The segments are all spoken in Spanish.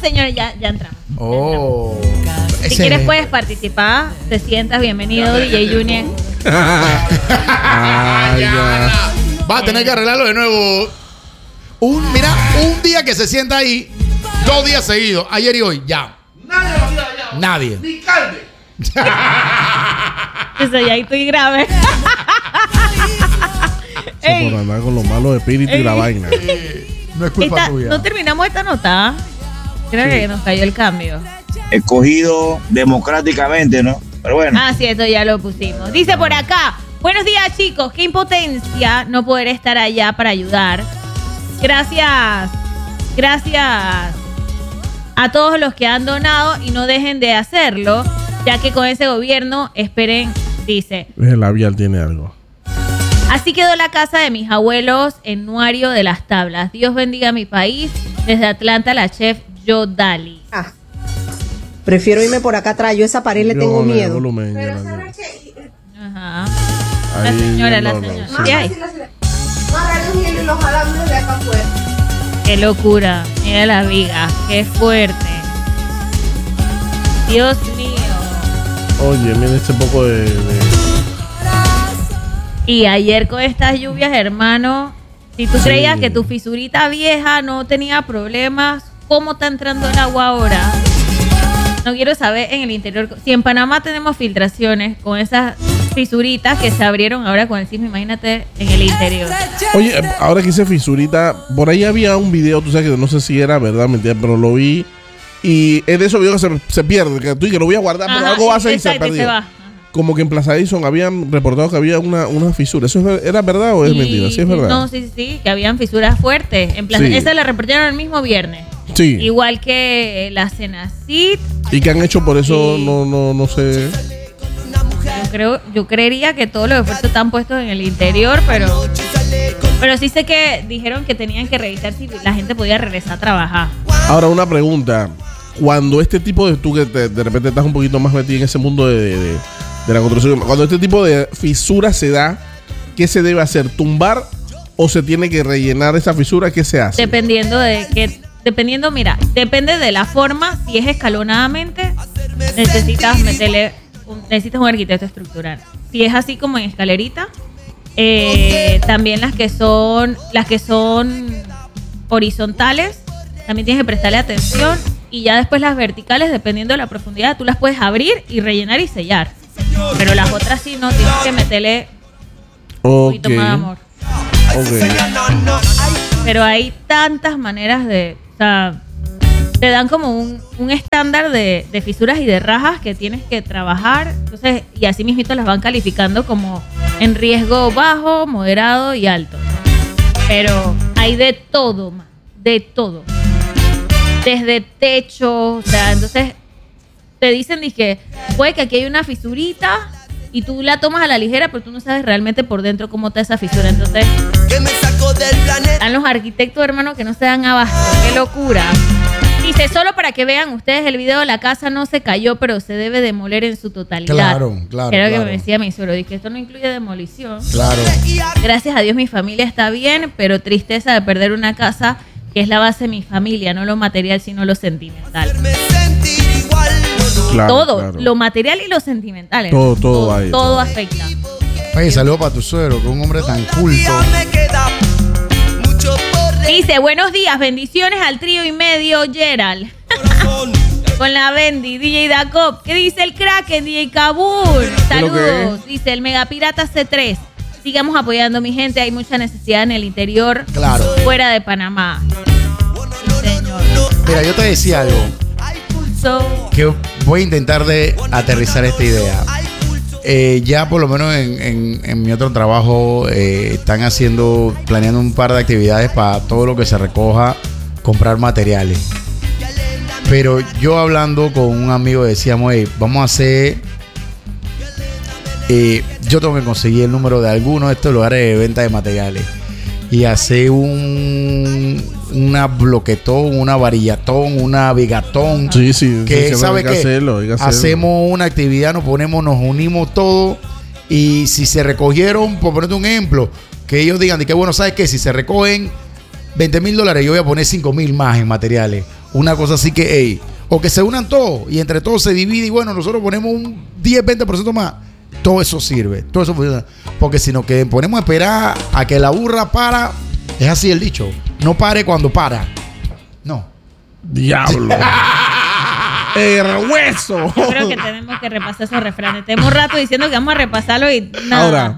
señores, ya entramos. Oh. Si quieres puedes participar. Te sientas bienvenido, DJ Junior. Va a tener que arreglarlo de nuevo. Un día que se sienta ahí, 2 días seguidos, ayer y hoy, ya. Nadie. Ni Calde. Eso ya estoy grave. Por andar con los malos espíritus y la vaina. No es culpa tuya. No terminamos esta nota. Creo que nos cayó el cambio. Escogido democráticamente, ¿no? Pero bueno. Ah, sí, eso ya lo pusimos. Dice por acá: buenos días, chicos. Qué impotencia no poder estar allá para ayudar. Gracias a todos los que han donado y no dejen de hacerlo, ya que con ese gobierno esperen, dice. El labial tiene algo. Así quedó la casa de mis abuelos en Nuario de las Tablas. Dios bendiga mi país. Desde Atlanta, la chef Yodali. Prefiero irme por acá atrás. Yo a esa pared le tengo miedo. Pero ¿sabes qué? Ajá. La señora. Sí. ¿Qué hay? Los alambres de acá afuera. Qué locura. Mira la viga. Qué fuerte. Dios mío. Oye, mira este poco de... Y ayer con estas lluvias, hermano, si tú creías que tu fisurita vieja no tenía problemas, ¿cómo está entrando el agua ahora? No quiero saber en el interior. Si en Panamá tenemos filtraciones con esas fisuritas que se abrieron ahora con el sismo, imagínate en el interior. Oye, ahora que hice fisurita, por ahí había un video, tú sabes que no sé si era verdad o mentira, pero lo vi. Y es de esos videos que se pierde, que tú y que lo voy a guardar, pero algo va a hacer y se perdió. Como que en Plaza Edison habían reportado que había una fisura. ¿Eso era verdad o es mentira? Sí, es verdad. No, sí, que habían fisuras fuertes. En Plaza, esa la reportaron el mismo viernes. Sí. Igual que la Senacid. ¿Y qué han hecho por eso? No sé. Yo creería que todos los esfuerzos están puestos en el interior, pero sí sé que dijeron que tenían que revisar si la gente podía regresar a trabajar. Ahora, una pregunta. Cuando este tipo de... Tú que de repente estás un poquito más metido en ese mundo de la construcción. Cuando este tipo de fisura se da, ¿qué se debe hacer? ¿Tumbar o se tiene que rellenar esa fisura? ¿Qué se hace? Depende de la forma. Si es escalonadamente, necesitas un arquitecto estructural. Si es así como en escalerita, también las que son horizontales, también tienes que prestarle atención. Y ya después las verticales, dependiendo de la profundidad, tú las puedes abrir y rellenar y sellar. Pero las otras sí no, tienes que meterle un poquito más de amor. Pero hay tantas maneras de... O sea, te dan como un estándar de fisuras y de rajas que tienes que trabajar. Entonces, y así mismito las van calificando como en riesgo bajo, moderado y alto. Pero hay de todo, man. De todo. Desde techo, o sea, entonces te dicen que puede que aquí hay una fisurita y tú la tomas a la ligera, pero tú no sabes realmente por dentro cómo está esa fisura. Entonces, están los arquitectos, hermano, que no se dan abasto. ¡Qué locura! Dice, solo para que vean ustedes el video, la casa no se cayó, pero se debe demoler en su totalidad. Claro. Creo que me decía mi suegro, que esto no incluye demolición. Claro. Gracias a Dios mi familia está bien, pero tristeza de perder una casa que es la base de mi familia, no lo material, sino lo sentimental. Todo, lo material y lo sentimental. Todo afecta. Oye, saludos para tu suegro, que es un hombre tan culto. Dice, buenos días, bendiciones al trío y medio Gerald. Con la Bendy, DJ Dacop. ¿Qué dice el Kraken, DJ Kabul? Saludos. Dice el Megapirata C3. Sigamos apoyando, mi gente. Hay mucha necesidad en el interior, fuera de Panamá. Sí, señor. Mira, yo te decía algo. Que voy a intentar de aterrizar esta idea. Ya por lo menos en mi otro trabajo están planeando un par de actividades para todo lo que se recoja, comprar materiales. Pero yo hablando con un amigo decíamos, hey, vamos a hacer... yo tengo que conseguir el número de algunos de estos lugares de venta de materiales y hacer una bloquetón, una varillatón, una vigatón. Sí, que sabe que hacerlo. Hacemos una actividad, nos unimos todos y si se recogieron, por ponerte un ejemplo, que ellos digan de que bueno, ¿sabes qué? Si se recogen $20,000, yo voy a poner $5,000 más en materiales. Una cosa así que, hey, o que se unan todos y entre todos se divide y bueno, nosotros ponemos un 10-20% más. Todo eso sirve, todo eso funciona. Porque si nos ponemos a esperar a que la burra para, es así el dicho, no pare cuando para. No. Diablo. El hueso. Yo creo que tenemos que repasar esos refranes. Tenemos un rato diciendo que vamos a repasarlo y nada. Ahora,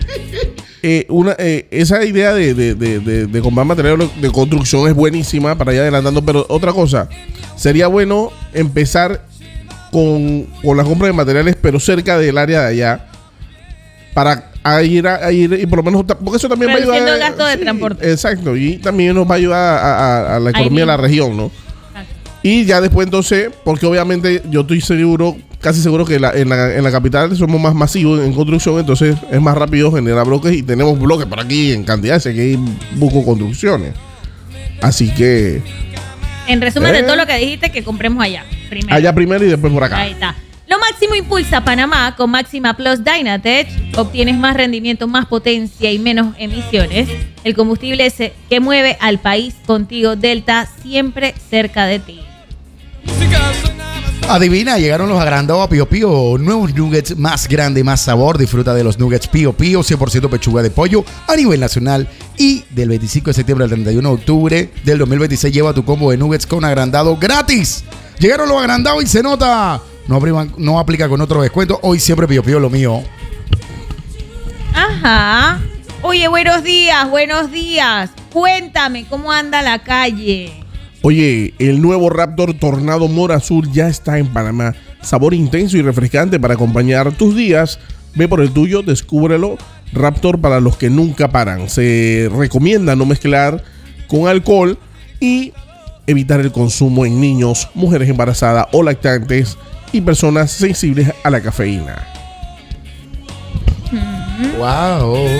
esa idea de comprar material de construcción es buenísima para ir adelantando, pero otra cosa, sería bueno empezar con la compra de materiales, pero cerca del área de allá, para ir y por lo menos, porque eso también va a ayudar el gasto de transporte. Exacto, y también nos va a ayudar a la economía de la región, ¿no? Exacto. Y ya después entonces, porque obviamente yo estoy seguro, casi seguro que en la capital somos más masivos en construcción, entonces es más rápido generar bloques y tenemos bloques por aquí en cantidad, sé que hay buco construcciones. Así que... En resumen de todo lo que dijiste, que compremos allá primero. Allá primero y después por acá. Ahí está. Lo máximo impulsa Panamá con Máxima Plus Dynatech. Obtienes más rendimiento, más potencia y menos emisiones. El combustible que mueve al país contigo, Delta, siempre cerca de ti. Adivina, llegaron los agrandados a Pío Pío. Nuevos nuggets, más grande, más sabor. Disfruta de los nuggets Pío Pío, 100% pechuga de pollo a nivel nacional. Y del 25 de septiembre al 31 de octubre del 2026 lleva tu combo de nuggets con agrandado gratis. Llegaron los agrandados y se nota. No aplica con otro descuento. Hoy siempre Pío Pío lo mío. Ajá. Oye, buenos días, buenos días. Cuéntame, ¿cómo anda la calle? Oye, el nuevo Raptor Tornado Mora Azul ya está en Panamá. Sabor intenso y refrescante para acompañar tus días. Ve por el tuyo, descúbrelo. Raptor para los que nunca paran. Se recomienda no mezclar con alcohol y evitar el consumo en niños, mujeres embarazadas o lactantes y personas sensibles a la cafeína. Wow.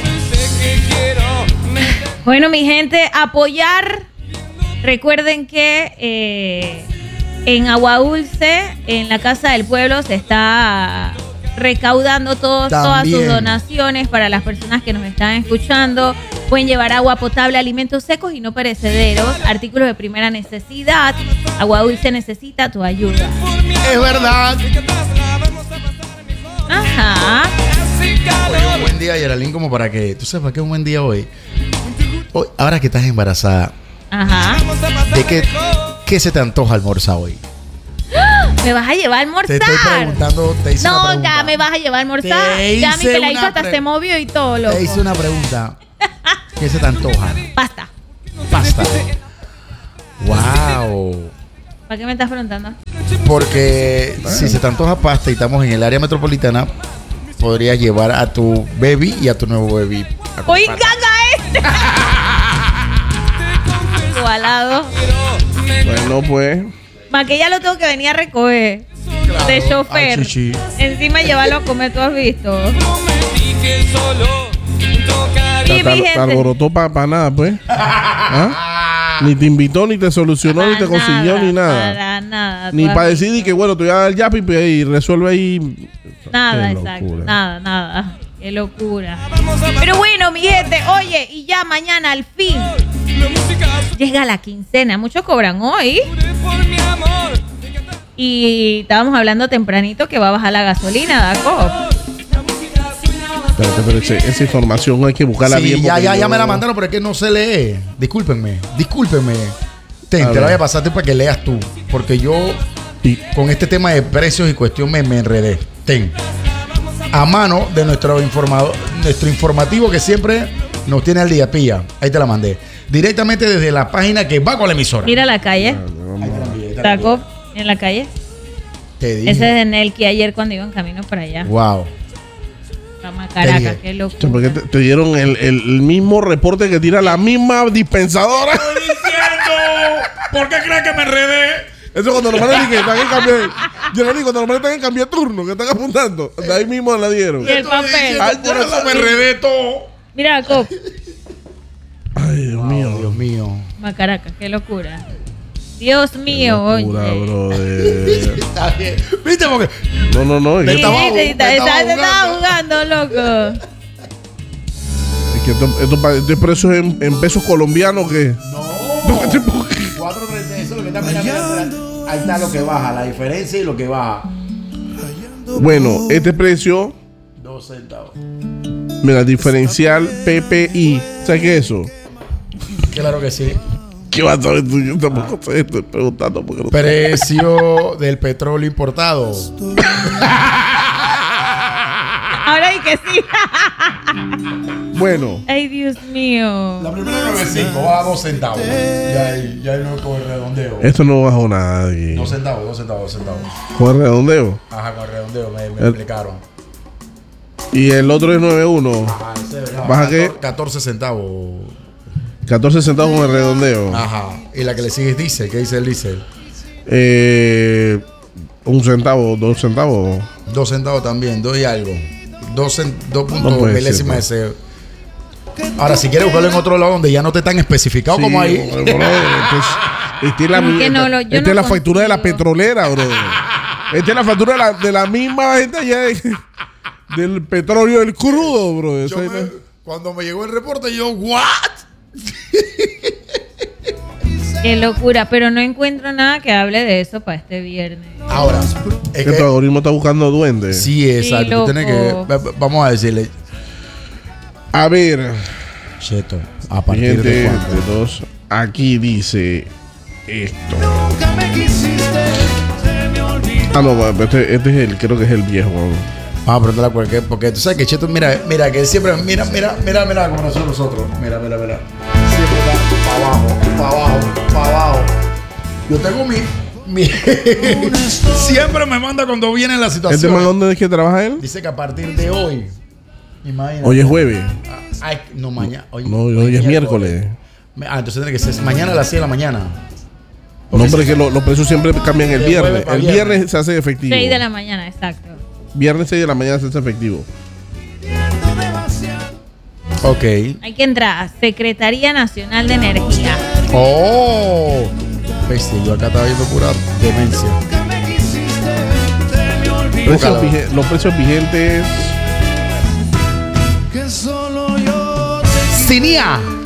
Bueno, mi gente, apoyar. Recuerden que en Agua Dulce, en la Casa del Pueblo, se está recaudando todas sus donaciones para las personas que nos están escuchando. Pueden llevar agua potable, alimentos secos y no perecederos, artículos de primera necesidad. Agua Dulce necesita tu ayuda. Es verdad. Ajá. Oye, un buen día, Geraldine, como para que... ¿Tú sabes para qué es un buen día hoy? Ahora que estás embarazada. Ajá. ¿De qué se te antoja almorzar hoy? ¿Me vas a llevar a almorzar? Te estoy preguntando, te hice una pregunta. No, ya me vas a llevar a almorzar. Ya mi peladito hasta se movió y todo, loco. Te hice una pregunta. ¿Qué se te antoja? Pasta. Wow. ¿Para qué me estás preguntando? Porque si se te antoja pasta y estamos en el área metropolitana, podrías llevar a tu baby y a tu nuevo baby. ¡Oigan a este! Al lado. Bueno, pues. Más que ya lo tengo que venir a recoger. Claro. De chofer. Encima llevarlo a comer, ¿tú has visto? Te alborotó para nada, pues. ¿Ah? Ni te invitó, ni te solucionó, ni te consiguió, ni nada. Para nada. Ni para decidir que, bueno, te voy a dar el yapi y resuelve ahí. Nada, exacto. Nada. Qué locura. Pero bueno, mi gente, oye, y ya mañana al fin llega la quincena. Muchos cobran hoy. Y estábamos hablando tempranito que va a bajar la gasolina, Daco. Pero esa información hay que buscarla bien. Ya me la mandaron, pero es que no se lee. Discúlpenme. Te la voy a pasar para que leas tú. Porque yo, con este tema de precios y cuestión, me enredé. A mano de nuestro informativo que siempre nos tiene al día, pilla. Ahí te la mandé. Directamente desde la página que va con la emisora. Mira la calle. Taco en la calle. Te dije. Ese es de Nelky ayer cuando iban camino para allá. Wow. Caracas, qué locura. Porque te dieron el mismo reporte que tira la misma dispensadora. ¡Estoy diciendo! ¿Por qué crees que me enredé? Eso cuando normalmente están en cambio. Yo le digo, cuando normalmente están en cambio de turno, que están apuntando. De ahí mismo la dieron. Y el papel. Por eso me enredé todo. Mira, Cop. Ay, Dios mío. Caracas, qué locura. Dios mío, oye. Está bien. ¿Viste? Porque... No. Estaba jugando, loco. Es que estos precios en pesos colombianos, ¿qué? No. 4.30, eso es lo que está Ahí está lo que baja, la diferencia y lo que baja. Bueno, este precio, 2 centavos. mira, diferencial PPI. ¿Sabes qué es eso? Claro que sí. ¿Qué vas a saber tú? Yo tampoco sé, estoy preguntando porque no sé. Precio del petróleo importado. Ahora y que sí. Bueno. Ay, Dios mío. La primera 9.5 baja 2 centavos. Ya ahí no con el redondeo. Esto no bajó nadie. 2 centavos. ¿Con el redondeo? Ajá, con el redondeo me explicaron. Y el otro es 9.1. Ajá, ¿Baja qué? 14 centavos. 14 centavos con el redondeo. Ajá. Y la que le sigue es diésel. ¿Qué dice el diésel? 1 centavo, 2 centavos. 2 centavos también, 2 y algo. 2 No puede milésimas ser, de ese. Ahora, si quieres buscarlo en otro lado donde ya no te tan especificado Sí, como ahí. Esta es la, esta es la factura de la petrolera, bro. Esta es la factura de la misma gente allá del petróleo del crudo, bro. Cuando me llegó el reporte, yo, ¿what? Qué locura, pero no encuentro nada que hable de eso para este viernes. Ahora, es que tu algoritmo está buscando duendes. Sí, exacto. Tú tienes que, vamos a decirle. A ver, Cheto, a partir de cuánto. 2, aquí dice esto. Ah, no, este es creo que es el viejo. Vamos a preguntarle a cualquier, porque tú sabes que Cheto, mira, que siempre, mira como nosotros. Mira. Siempre está para abajo. Yo tengo mi siempre me manda cuando viene la situación. ¿Este man dónde es que trabaja él? Dice que a partir de hoy, imagínate. Hoy es jueves. No, mañana. Hoy es miércoles. Entonces tiene que ser mañana a las 6 de la mañana. No, hombre, que los precios siempre cambian el viernes. El viernes se hace efectivo. 6 de la mañana, exacto. Viernes 6 de la mañana se hace efectivo. Ok. Hay que entrar a Secretaría Nacional de Energía. Oh, bestia, yo acá estaba viendo pura demencia. Los precios vigentes. Cinia.